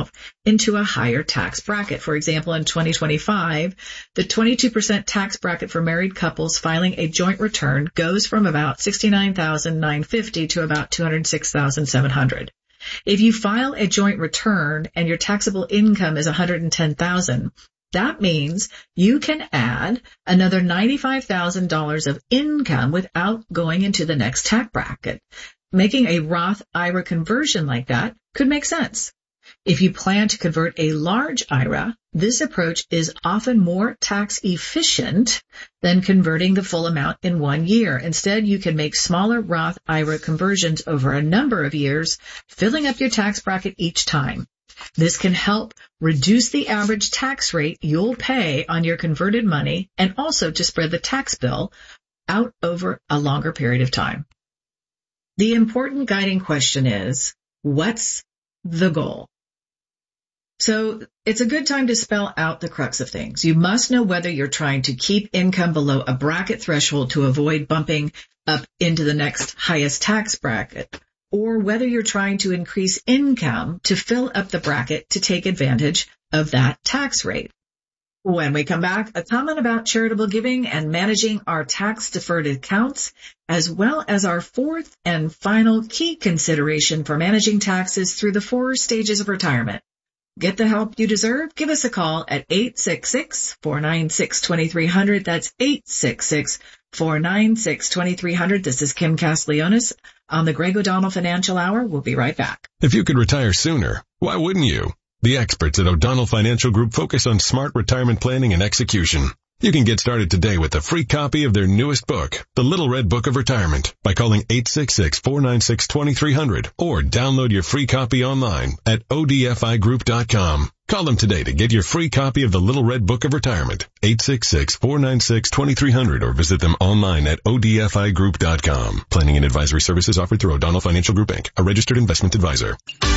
yourself into a higher tax bracket. For example, in 2025, the 22% tax bracket for married couples filing a joint return goes from about $69,950 to about $206,700. If you file a joint return and your taxable income is $110,000, that means you can add another $95,000 of income without going into the next tax bracket. Making a Roth IRA conversion like that could make sense. If you plan to convert a large IRA, this approach is often more tax efficient than converting the full amount in 1 year. Instead, you can make smaller Roth IRA conversions over a number of years, filling up your tax bracket each time. This can help reduce the average tax rate you'll pay on your converted money and also to spread the tax bill out over a longer period of time. The important guiding question is, what's the goal? So it's a good time to spell out the crux of things. You must know whether you're trying to keep income below a bracket threshold to avoid bumping up into the next highest tax bracket, or whether you're trying to increase income to fill up the bracket to take advantage of that tax rate. When we come back, a comment about charitable giving and managing our tax-deferred accounts, as well as our fourth and final key consideration for managing taxes through the 4 stages of retirement. Get the help you deserve? Give us a call at 866-496-2300. That's 866-496-2300. This is Kim Castiglionis on the Greg O'Donnell Financial Hour. We'll be right back. If you could retire sooner, why wouldn't you? The experts at O'Donnell Financial Group focus on smart retirement planning and execution. You can get started today with a free copy of their newest book, The Little Red Book of Retirement, by calling 866-496-2300 or download your free copy online at odfigroup.com. Call them today to get your free copy of The Little Red Book of Retirement, 866-496-2300, or visit them online at odfigroup.com. Planning and advisory services offered through O'Donnell Financial Group, Inc., a registered investment advisor.